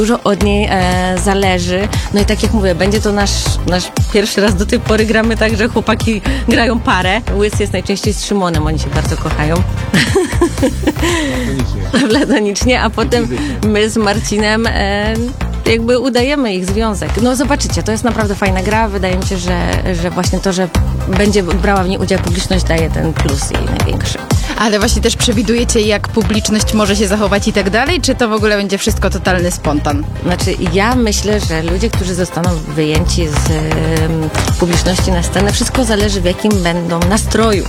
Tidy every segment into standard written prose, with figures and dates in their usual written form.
Dużo od niej zależy. No i tak jak mówię, będzie to nasz pierwszy raz do tej pory gramy tak, że chłopaki grają parę. Łys jest najczęściej z Szymonem, oni się bardzo kochają. Platonicznie, a potem my z Marcinem jakby udajemy ich związek. No zobaczycie, to jest naprawdę fajna gra. Wydaje mi się, że właśnie to, że będzie brała w niej udział publiczność, daje ten plus jej największy. Ale właśnie też przewidujecie, jak publiczność może się zachować i tak dalej, czy to w ogóle będzie wszystko totalny spontan? Znaczy, ja myślę, że ludzie, którzy zostaną wyjęci z publiczności na scenę, wszystko zależy, w jakim będą nastroju.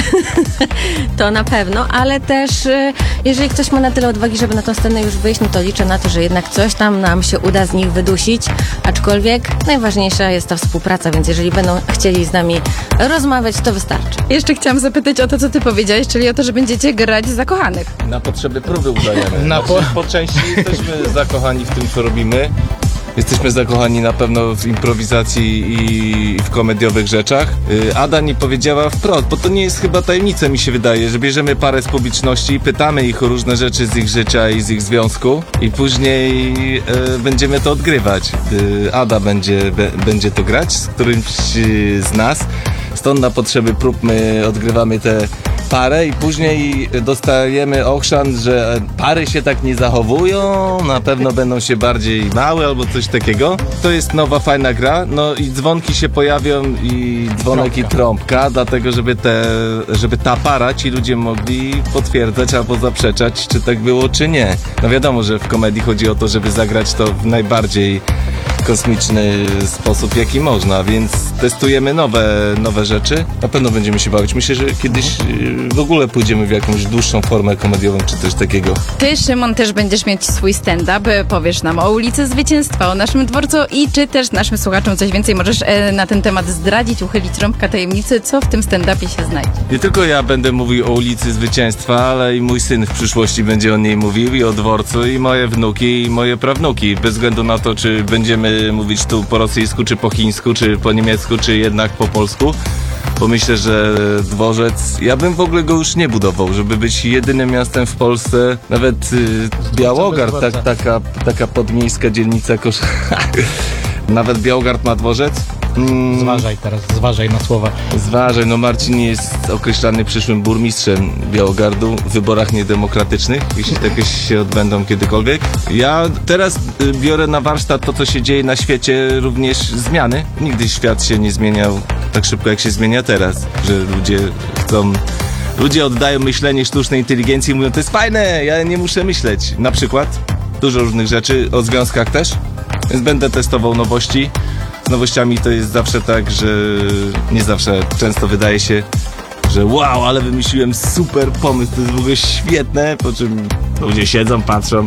To na pewno, ale też jeżeli ktoś ma na tyle odwagi, żeby na tę scenę już wyjść, no to liczę na to, że jednak coś tam nam się uda z nich wydusić, aczkolwiek najważniejsza jest ta współpraca, więc jeżeli będą chcieli z nami rozmawiać, to wystarczy. Jeszcze chciałam zapytać o to, co ty powiedziałeś, czyli o to, że będziecie grać zakochanych. Na potrzeby próby udajemy. Po części jesteśmy zakochani w tym, co robimy. Jesteśmy zakochani na pewno w improwizacji i w komediowych rzeczach. Ada nie powiedziała wprost, bo to nie jest chyba tajemnica, mi się wydaje, że bierzemy parę z publiczności, pytamy ich o różne rzeczy z ich życia i z ich związku i później będziemy to odgrywać. Ada będzie to grać z którymś z nas. Stąd na potrzeby prób my odgrywamy tę parę i później dostajemy ochrzan, że pary się tak nie zachowują, na pewno będą się bardziej małe albo coś takiego. To jest nowa, fajna gra, no i dzwonki się pojawią i dzwonek i trąbka, dlatego żeby ta para, ci ludzie mogli potwierdzać albo zaprzeczać, czy tak było, czy nie. No wiadomo, że w komedii chodzi o to, żeby zagrać to w najbardziej kosmiczny sposób, jaki można, więc testujemy nowe rzeczy. Na pewno będziemy się bawić. Myślę, że kiedyś w ogóle pójdziemy w jakąś dłuższą formę komediową, czy coś takiego. Ty, Szymon, też będziesz mieć swój stand-up. Powiesz nam o ulicy Zwycięstwa, o naszym dworcu i czy też naszym słuchaczom coś więcej możesz na ten temat zdradzić, uchylić rąbka tajemnicy, co w tym stand-upie się znajdzie? Nie tylko ja będę mówił o ulicy Zwycięstwa, ale i mój syn w przyszłości będzie o niej mówił i o dworcu, i moje wnuki, i moje prawnuki. Bez względu na to, czy będziemy mówić tu po rosyjsku, czy po chińsku, czy po niemiecku, czy jednak po polsku. Bo myślę, że dworzec, ja bym w ogóle go już nie budował, żeby być jedynym miastem w Polsce. Nawet Białogard, taka podmiejska dzielnica Nawet Białogard ma dworzec. Zważaj na słowa. Zważaj, no Marcin jest określany przyszłym burmistrzem Białogardu w wyborach niedemokratycznych, jeśli takie się odbędą kiedykolwiek. Ja teraz biorę na warsztat to, co się dzieje na świecie, również zmiany. Nigdy świat się nie zmieniał tak szybko, jak się zmienia teraz, że ludzie oddają myślenie sztucznej inteligencji i mówią, to jest fajne, ja nie muszę myśleć. Na przykład dużo różnych rzeczy, o związkach też, więc będę testował nowości. Z nowościami to jest zawsze tak, że nie zawsze, często wydaje się, że wow, ale wymyśliłem super pomysł, to jest w ogóle świetne, po czym ludzie siedzą, patrzą,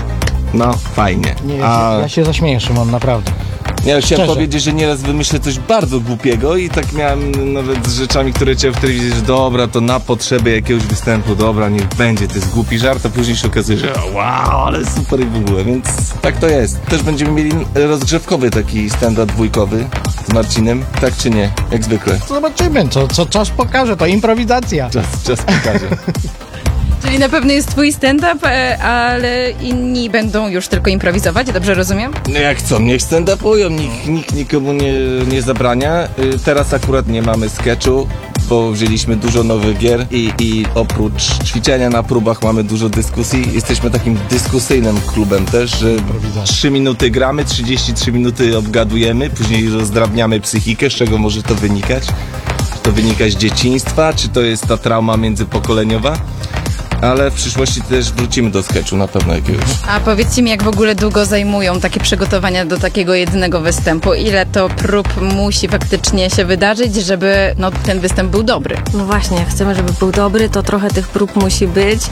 no fajnie. Nie, ja się zaśmieję, Szymon, naprawdę. Ja chciałem powiedzieć, że nieraz wymyślę coś bardzo głupiego i tak miałem nawet z rzeczami, które chciałem w telewizji, że dobra, to na potrzeby jakiegoś występu, dobra, niech będzie, to jest głupi żart, a później się okazuje, że wow, ale super i w ogóle, więc tak to jest. Też będziemy mieli rozgrzewkowy taki stand-up dwójkowy z Marcinem, tak czy nie, jak zwykle. Zobaczymy, co czas pokaże, to improwizacja. Czas pokaże. Czyli na pewno jest twój stand-up, ale inni będą już tylko improwizować, dobrze rozumiem? No jak chcą, niech stand-upują, nikt nikomu nie zabrania. Teraz akurat nie mamy sketchu, bo wzięliśmy dużo nowych gier i oprócz ćwiczenia na próbach mamy dużo dyskusji. Jesteśmy takim dyskusyjnym klubem też, że 3 minuty gramy, 33 minuty obgadujemy, później rozdrabniamy psychikę, z czego może to wynikać. Czy to wynika z dzieciństwa, czy to jest ta trauma międzypokoleniowa? Ale w przyszłości też wrócimy do sketchu na pewno jakiegoś. A powiedzcie mi, jak w ogóle długo zajmują takie przygotowania do takiego jednego występu? Ile to prób musi faktycznie się wydarzyć, żeby ten występ był dobry? No właśnie, jak chcemy, żeby był dobry, to trochę tych prób musi być.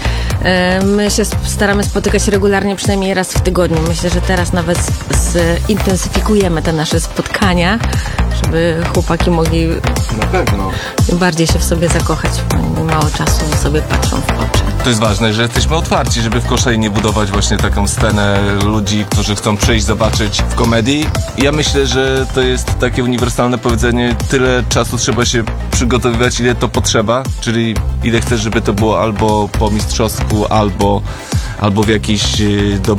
My się staramy spotykać regularnie, przynajmniej raz w tygodniu. Myślę, że teraz nawet zintensyfikujemy te nasze spotkania, żeby chłopaki mogli na pewno bardziej się w sobie zakochać. Oni mało czasu sobie patrzą w oczy. To jest ważne, że jesteśmy otwarci, żeby w Koszali nie budować właśnie taką scenę ludzi, którzy chcą przyjść, zobaczyć w komedii. Ja myślę, że to jest takie uniwersalne powiedzenie, tyle czasu trzeba się przygotowywać, ile to potrzeba, czyli ile chcesz, żeby to było albo po mistrzowsku, albo w jakiś